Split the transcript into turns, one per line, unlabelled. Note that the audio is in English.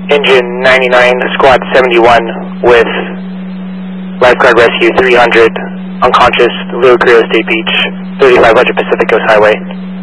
Engine 99, Squad 71 with Lifeguard Rescue 300, unconscious, Rio Creo State Beach, 3500 Pacific Coast Highway.